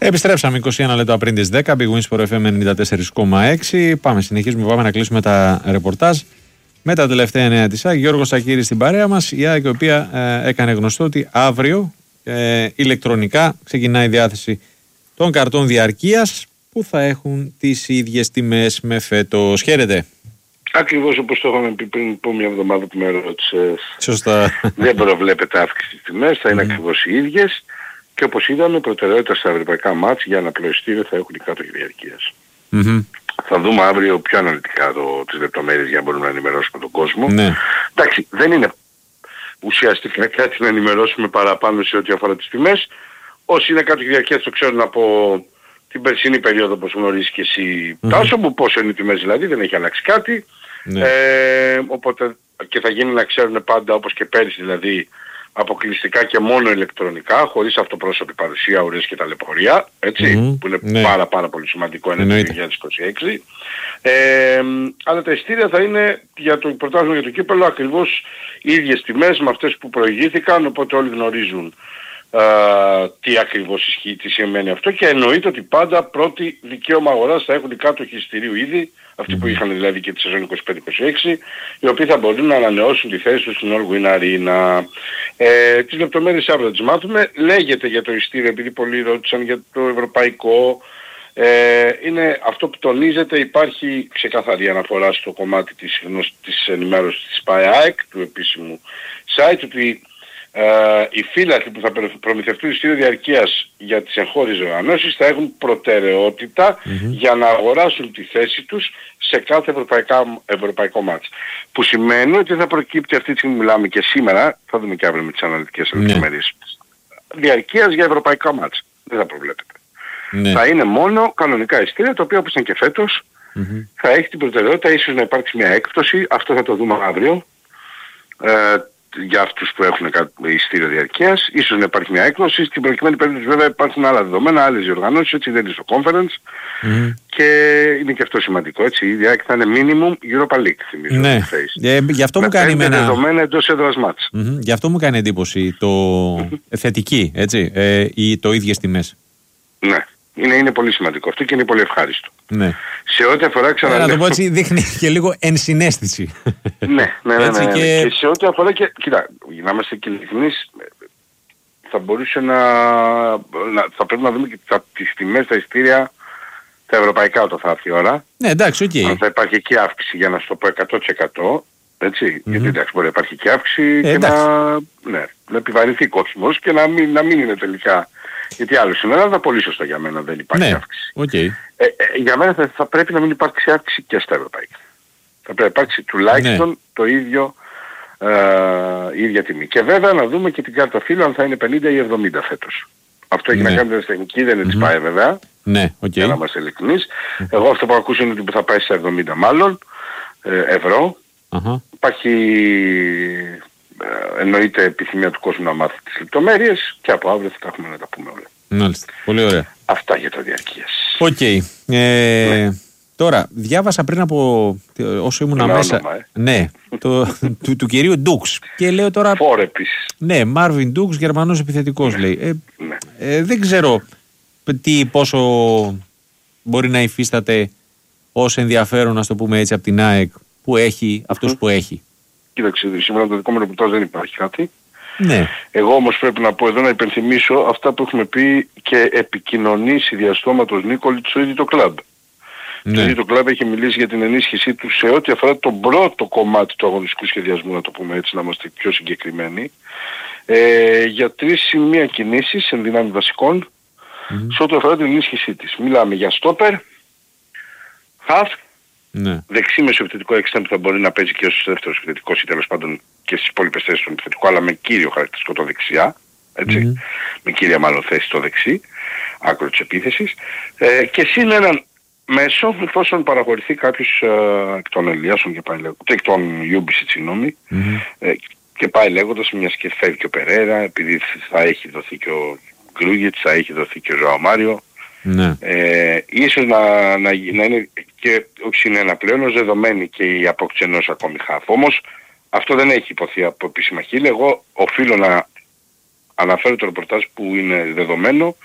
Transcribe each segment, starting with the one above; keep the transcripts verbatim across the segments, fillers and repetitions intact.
Επιστρέψαμε είκοσι ένα λεπτά πριν τις δέκα. Big Win Sport εφ εμ ενενήντα τέσσερα κόμμα έξι. Πάμε, συνεχίζουμε. Πάμε να κλείσουμε τα ρεπορτάζ με τα τελευταία νέα της ΑΕΚ. Γιώργος Σακύρης στην παρέα μας. Η ΑΕΚ, η οποία ε, έκανε γνωστό ότι αύριο ε, ηλεκτρονικά ξεκινάει η διάθεση των καρτών διαρκείας που θα έχουν τις ίδιες τιμές με φέτος. Χαίρετε. Ακριβώς όπως το είχαμε πει πριν από μια εβδομάδα που με ρώτησες. Σωστά. Δεν προβλέπεται αύξηση στις τιμές, θα είναι mm. ακριβώς οι ίδιες. Και όπως είδαμε, προτεραιότητα στα ευρωπαϊκά μάτς για αναπλοιστήριο θα έχουν οι κάτοχοι διαρκείας. Mm-hmm. Θα δούμε αύριο πιο αναλυτικά το, τις λεπτομέρειες για να μπορούμε να ενημερώσουμε τον κόσμο. Ναι. Εντάξει, δεν είναι ουσιαστικά κάτι να ενημερώσουμε παραπάνω σε ό,τι αφορά τις τιμές. Όσοι είναι κάτοχοι διαρκείας το ξέρουν από την περσινή περίοδο, όπως γνωρίζεις και εσύ, mm-hmm. Τάσο μου, πόσο είναι οι τιμές δηλαδή, δεν έχει αλλάξει κάτι. Ναι. Ε, οπότε και θα γίνει να ξέρουν πάντα, όπως και πέρυσι δηλαδή, αποκλειστικά και μόνο ηλεκτρονικά, χωρίς αυτοπρόσωπη παρουσία, ουρές και ταλαιπωρία, έτσι, mm-hmm. που είναι ναι. πάρα πάρα πολύ σημαντικό, είναι το δύο χιλιάδες είκοσι έξι. Ε, αλλά τα εισιτήρια θα είναι για το πρωτάθλημα, για το κύπελλο, ακριβώς οι ίδιες τιμές με αυτές που προηγήθηκαν, οπότε όλοι γνωρίζουν Uh, τι ακριβώς ισχύει, τι σημαίνει αυτό, και εννοείται ότι πάντα πρώτη δικαίωμα αγοράς θα έχουν οι κάτοχοι εισιτηρίου ήδη, αυτοί mm-hmm. που είχαν δηλαδή και τη σεζόν είκοσι πέντε είκοσι έξι, οι οποίοι θα μπορούν να ανανεώσουν τη θέση τους στην All Win Arena. Ε, τις λεπτομέρειες αύριο τις μάθουμε. Λέγεται για το εισιτήριο, επειδή πολλοί ρώτησαν για το ευρωπαϊκό, ε, είναι αυτό που τονίζεται, υπάρχει ξεκαθαρή αναφορά στο κομμάτι της, της ενημέρωσης της ΠΑΕΑΕΚ, του επίσημου site, ότι Uh, οι φύλακοι που θα προμηθευτούν εισιτήριο διαρκείας για τις εγχώριες οργανώσεις θα έχουν προτεραιότητα mm-hmm. για να αγοράσουν τη θέση τους σε κάθε ευρωπαϊκά, ευρωπαϊκό μάτς. Που σημαίνει ότι θα προκύπτει, αυτή τη στιγμή μιλάμε και σήμερα, θα δούμε και αύριο με τις αναλυτικές mm-hmm. λεπτομέρειες, διαρκείας για ευρωπαϊκά μάτς. Δεν θα προβλέπεται. Mm-hmm. Θα είναι μόνο κανονικά εισιτήρια, το οποίο όπως ήταν και φέτος mm-hmm. θα έχει την προτεραιότητα, ίσως να υπάρξει μια έκπτωση, αυτό θα το δούμε αύριο. Uh, για αυτούς που έχουν εισιτήριο διαρκείας, ίσως να υπάρχει μια έκδοση. Στην προκειμένη περίπτωση βέβαια υπάρχουν άλλα δεδομένα, άλλες διοργανώσεις, έτσι δεν είναι στο conference mm. και είναι και αυτό σημαντικό, έτσι. Η διάρκεια θα είναι minimum Europa League, θυμίζω. Ναι, ε, γι' αυτό μου κάνει εμένα... δεδομένα εντός έδρας μάτς. Mm-hmm. Γι' αυτό μου κάνει εντύπωση το θετική, έτσι, ε, ή το ίδιες τιμές. Ναι. Είναι, είναι πολύ σημαντικό αυτό και είναι πολύ ευχάριστο. Ναι. Σε ό,τι αφορά, ξαναλέω... Να το πω έτσι, δείχνει και λίγο ενσυναίσθηση. Ναι, ναι, ναι, ναι, ναι. Και... και σε ό,τι αφορά και... Κοίτα, για να είμαστε και ειλικρινείς, θα μπορούσε να... να... θα πρέπει να δούμε και τα... τις τιμές, τα εισιτήρια, τα ευρωπαϊκά όταν θα έρθει η ώρα. Ναι, εντάξει, οκ. Okay. Αν θα υπάρχει και αύξηση, για να σου το πω εκατό τοις εκατό, έτσι, mm-hmm. γιατί εντάξει μπορεί να υπάρχει και αύξηση ε, και εντάξει. να... Ναι, να επιβαρυνθεί κόσμος και να μην, να μην είναι τελικά... Γιατί άλλο στην Ελλάδα πολύ σωστά για μένα δεν υπάρχει ναι, αύξηση. Okay. Ε, ε, για μένα θα, θα πρέπει να μην υπάρξει αύξηση και στα ευρωπαϊκά. Θα πρέπει να υπάρξει τουλάχιστον ναι. το ίδιο, ε, η ίδια τιμή. Και βέβαια να δούμε και την κάρτα φύλου αν θα είναι πενήντα ή εβδομήντα φέτος. Αυτό έχει ναι. να κάνει με τεχνική, δεν είναι mm-hmm. της ΠΑΕ βέβαια. Ναι, okay. Για να είμαστε ειλικρινείς. Mm-hmm. Εγώ αυτό που ακούω είναι ότι θα πάει σε εβδομήντα μάλλον ε, ευρώ. Uh-huh. Υπάρχει... εννοείται επιθυμία του κόσμου να μάθει τις λεπτομέρειες και από αύριο θα τα έχουμε να τα πούμε όλα. Μάλιστα. Πολύ ωραία. Αυτά για το διαρκείας. Οκ. Okay. Ε, ναι. Τώρα, διάβασα πριν από όσο ήμουν μέσα... Όνομα, ε. Ναι, το, του, του κυρίου Ντούξ. Και λέω τώρα... Φόρ επίσης. Ναι, Μάρβιν Ντούξ, Γερμανός επιθετικός, ναι. λέει. Ε, ναι. ε, δεν ξέρω τι, πόσο μπορεί να υφίσταται ως ενδιαφέρον, να το πούμε έτσι, από την ΑΕΚ που έχει αυτούς mm. που έχει. Κοίταξε, σήμερα το δικό μου ρεπορτάζ δεν υπάρχει κάτι. Ναι. Εγώ όμως πρέπει να πω εδώ να υπενθυμίσω αυτά που έχουμε πει και επικοινωνήσει διαστόματος Νίκολιτς στο ίδιο το κλαμπ. Ναι. Το ίδιο το κλαμπ έχει μιλήσει για την ενίσχυσή του σε ό,τι αφορά το πρώτο κομμάτι του αγωνιστικού σχεδιασμού, να το πούμε έτσι, να είμαστε πιο συγκεκριμένοι. Ε, για τρεις σημεία κινήσεις εν δυνάμει βασικών mm-hmm. σε ό,τι αφορά την ενίσχυσή της. Μιλάμε για στόπερ, half, ναι. δεξί μεσοεπιθετικό εξτρέμ που θα μπορεί να παίζει και ως δεύτερος επιθετικός ή τέλος πάντων και στις υπόλοιπες θέσεις του επιθετικού, αλλά με κύριο χαρακτηριστικό το δεξιά, έτσι, mm-hmm. με κύρια μάλλον θέση το δεξί, άκρο της επίθεσης, ε, και συν έναν μέσο, εφόσον παραχωρηθεί κάποιος ε, εκ των Ελιάσεων και πάει λέγοντας, εκ των Ιούμπισιτ, συγγνώμη, mm-hmm. ε, και πάει λέγοντας, μιας και φεύγει ο Περέρα, επειδή θα έχει δοθεί και ο Γκρούγιτς, θα έχει δοθεί και ο Ζωάο Μάριο. Ναι. Ε, ίσως να, να, να είναι και όχι συνένα πλέον ως δεδομένη και η απόκτηση ενός ακόμη χαφ. Όμως αυτό δεν έχει υποθεί από επίσημα χείλη. Εγώ οφείλω να αναφέρω το ρεπορτάζ που είναι δεδομένο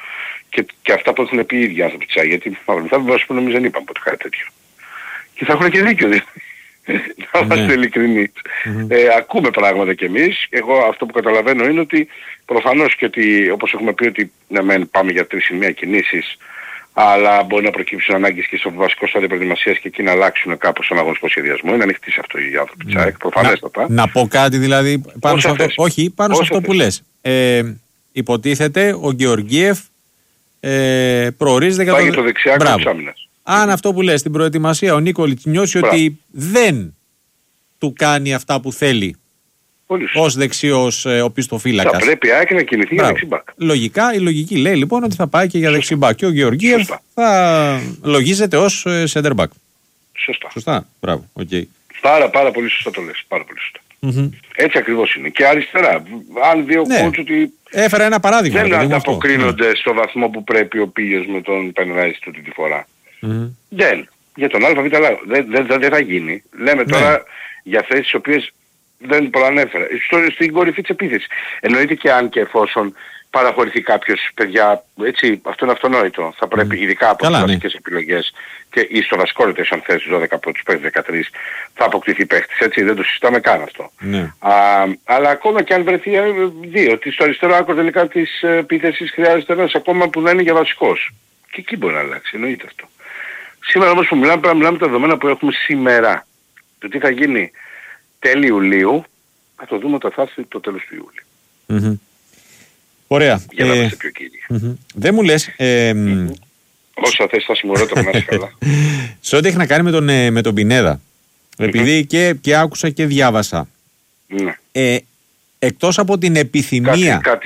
και, και αυτά που έχουν πει οι ίδιοι άνθρωποι της ΑΕΚ, γιατί θα βγάλω που νομίζω δεν είπαμε ποτέ κάτι τέτοιο. Και θα έχουν και δίκιο δηλαδή. Να είμαστε ειλικρινείς. Mm-hmm. Ε, ακούμε πράγματα κι εμείς. Εγώ αυτό που καταλαβαίνω είναι ότι προφανώς και ότι όπως έχουμε πει ότι ναι μεν πάμε για τρεις σημεία κινήσεις, αλλά μπορεί να προκύψουν ανάγκες και στο βασικό στάδιο προετοιμασίας και εκεί να αλλάξουν κάπως τον αγωνιστικό σχεδιασμό. Είναι ανοιχτή σε αυτό οι άνθρωποι της ΑΕΚ, προφανέστατα. Να, να πω κάτι δηλαδή πάνω σε αυτό, όχι, πάνω σε αυτό που λες. Ε, υποτίθεται ο Γεωργίεφ ε, προορίζεται για το, το δεξιά της άμυνας. Αν αυτό που λες στην προετοιμασία ο Νίκολιτς νιώσει Μπράβο. ότι δεν του κάνει αυτά που θέλει ως δεξιός ε, οπισθοφύλακας. Θα πρέπει άκρη να κινηθεί για δεξιμπάκ. Λογικά, η λογική λέει λοιπόν ότι θα πάει και για δεξιμπάκ. Και ο Γεωργίευ θα λογίζεται ως ε, center back. Σωστά. Σωστά. Μπράβο. Okay. Πάρα πάρα πολύ σωστά το λες. Πάρα πολύ σωστά. Mm-hmm. Έτσι ακριβώς είναι. Και αριστερά. Αν δει ο ναι. coach ότι έφερα ένα παράδειγμα. Δεν ανταποκρίνονται στο βαθμό που πρέπει ο Πίγιος με τον Πενράης τούτη τη φορά. Mm-hmm. Δεν. Για τον ΑΒ δεν δε, δε, δε θα γίνει. Λέμε ναι. τώρα για θέσεις τις οποίες δεν προανέφερα. Στο, στην κορυφή της επίθεσης. Εννοείται και αν και εφόσον παραχωρηθεί κάποιος, παιδιά, έτσι, αυτό είναι αυτονόητο. Θα πρέπει mm. ειδικά από τις βασικές ναι. επιλογές και ή στο βασικό ρετές αν θες δώδεκα από τους παίκτες δεκατρείς θα αποκτηθεί παίκτης. Έτσι, δεν το συζητάμε καν αυτό. Ναι. Α, αλλά ακόμα και αν βρεθεί δύο, ότι στο αριστερό άκρο τελικά της επίθεσης χρειάζεται ένας ακόμα που δεν είναι για βασικός. Και εκεί μπορεί να αλλάξει, εννοείται αυτό. Σήμερα όμως που μιλάμε, πρέπει να μιλάμε τα δεδομένα που έχουμε σήμερα. Το τι θα γίνει τέλη Ιουλίου, θα το δούμε όταν θα έρθει το τέλος του Ιούλη. Mm-hmm. Ωραία. Για να είμαστε πιο κύριοι. Mm-hmm. Δεν μου λες... Ε, mm-hmm. Όσα θες θα συμμορώ το να είσαι καλά. Σε ό,τι έχει να κάνει με τον, με τον Πινέδα, mm-hmm. επειδή και, και άκουσα και διάβασα, mm-hmm. ε, εκτός από την επιθυμία... Κάτι, κάτι